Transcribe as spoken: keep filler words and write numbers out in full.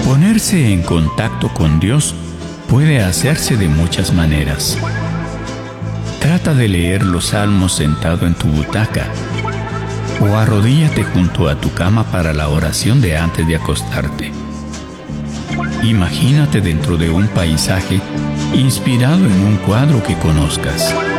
Ponerse en contacto con Dios puede hacerse de muchas maneras. Trata de leer los salmos sentado en tu butaca, o arrodíllate junto a tu cama para la oración de antes de acostarte. Imagínate dentro de un paisaje inspirado en un cuadro que conozcas.